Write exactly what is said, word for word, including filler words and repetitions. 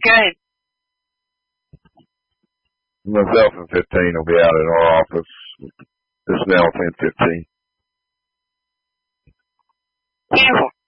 Good. Myself and fifteen will be out at our office. This now ten fifteen. Beautiful.